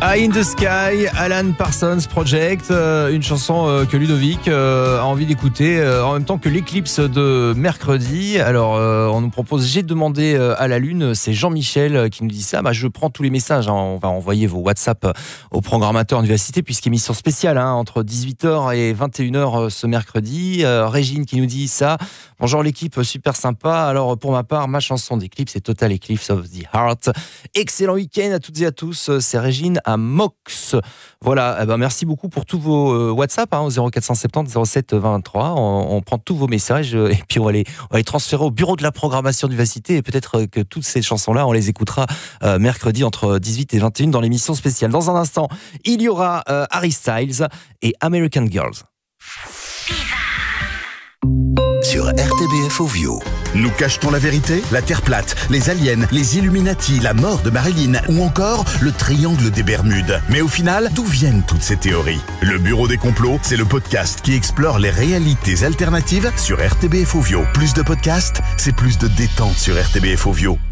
Eye in the Sky, Alan Parsons Project, une chanson que Ludovic a envie d'écouter en même temps que l'éclipse de mercredi. Alors on nous propose J'ai demandé à la lune, c'est Jean-Michel qui nous dit ça. Je prends tous les messages, on va envoyer vos WhatsApp au programmateur Université puisqu'émission spéciale entre 18h et 21h ce mercredi. Régine qui nous dit ça. Bonjour l'équipe, super sympa. Alors pour ma part, ma chanson d'éclipse c'est Total Eclipse of the Heart. Excellent week-end à toutes et à tous. C'est Régine à Mox. Voilà, merci beaucoup pour tous vos WhatsApp au 0470 07 23. On prend tous vos messages et puis on va les transférer au bureau de la programmation d'Université et peut-être que toutes ces chansons-là, on les écoutera mercredi entre 18 et 21 dans l'émission spéciale. Dans un instant, il y aura Harry Styles et American Girls. Sur RTBF Ovio. Nous cachetons la vérité, la Terre plate, les aliens, les Illuminati, la mort de Marilyn ou encore le triangle des Bermudes. Mais au final, d'où viennent toutes ces théories ? Le Bureau des complots, c'est le podcast qui explore les réalités alternatives sur RTBF Ovio. Plus de podcasts, c'est plus de détente sur RTBF Ovio.